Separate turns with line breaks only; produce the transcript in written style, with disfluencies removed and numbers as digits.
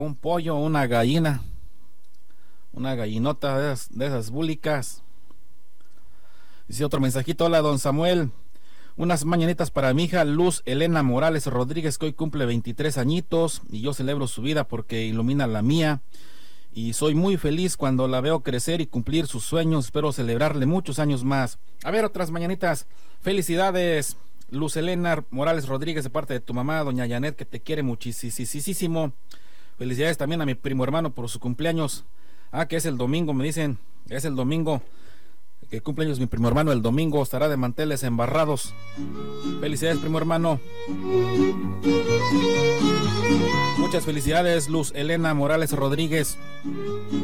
un pollo, una gallina, una gallinota de esas búlicas. Dice otro mensajito: hola don Samuel, unas mañanitas para mi hija Luz Elena Morales Rodríguez, que hoy cumple 23 añitos y yo celebro su vida porque ilumina la mía y soy muy feliz cuando la veo crecer y cumplir sus sueños. Espero celebrarle muchos años más. A ver, otras mañanitas. Felicidades, Luz Elena Morales Rodríguez, de parte de tu mamá, doña Janet, que te quiere muchísimo. Felicidades también a mi primo hermano por su cumpleaños. Que es el domingo, me dicen. Es el domingo que cumpleaños mi primo hermano. El domingo estará de manteles embarrados. Felicidades, primo hermano. Muchas felicidades, Luz Elena Morales Rodríguez.